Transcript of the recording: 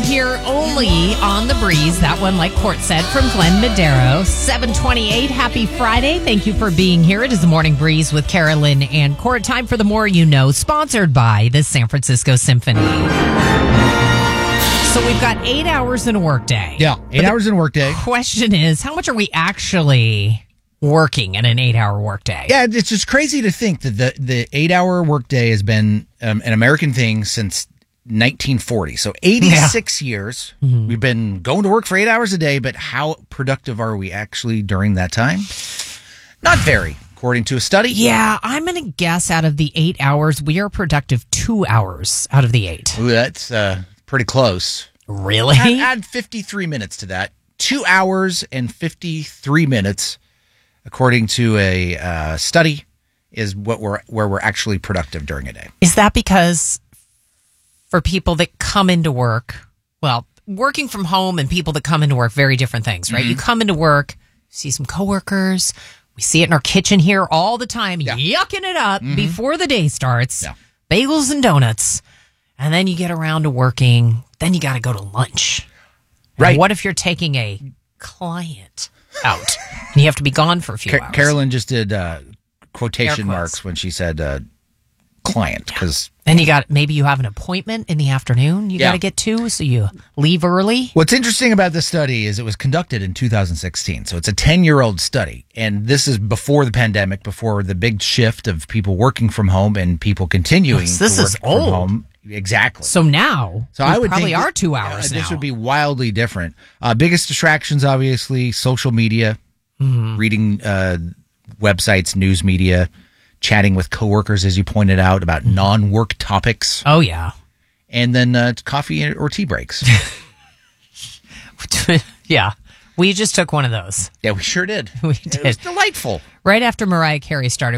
here only on The Breeze. That one, like Court said, from Glenn Madero. 7:28. Happy Friday. Thank you for being here. It is the Morning Breeze with Carolyn and Court. Time for The More You Know, sponsored by the San Francisco Symphony. So we've got 8 hours in a workday. Yeah, 8 hours in a workday. Question is, how much are we actually working in an 8-hour workday? Yeah, it's just crazy to think that the 8-hour workday has been an American thing since 1940. So 86 years. We've been going to work for 8 hours a day, but how productive are we actually during that time? Not very, according to a study. Yeah, I'm going to guess out of the 8 hours, we are productive 2 hours out of the 8. Ooh, that's pretty close. Really? Add 53 minutes to that. 2 hours and 53 minutes, according to a study, is where we're actually productive during a day. Is that because for people that come into work, well, working from home and people that come into work, very different things, right? You come into work, see some coworkers. We see it in our kitchen here all the time, yucking it up before the day starts. Yeah. Bagels and donuts. And then you get around to working. Then you got to go to lunch. And Right. what if you're taking a client out and you have to be gone for a few hours? Carolyn just did quotation Air quotes. marks when she said client, because Then maybe you have an appointment in the afternoon you got to get to, so you leave early. what's interesting about this study is it was conducted in 2016. So it's a 10-year-old study. And this is before the pandemic, before the big shift of people working from home and people continuing Yes, this to work is from old. home. Exactly. So now, So we I would probably think are 2 hours now. This would be wildly different. Biggest distractions, obviously, social media, reading websites, news media, chatting with coworkers, as you pointed out, about non-work topics, Oh, yeah. and then coffee or tea breaks. Yeah. We just took one of those. Yeah, we sure did. We It was did. delightful. Right after Mariah Carey started